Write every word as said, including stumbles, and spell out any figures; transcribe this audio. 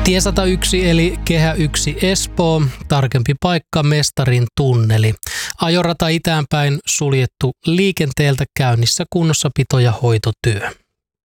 Tie sata yksi eli Kehä yksi Espoo, tarkempi paikka Mestarin tunneli. Ajorata itäänpäin suljettu liikenteeltä, käynnissä kunnossapito- ja hoitotyö.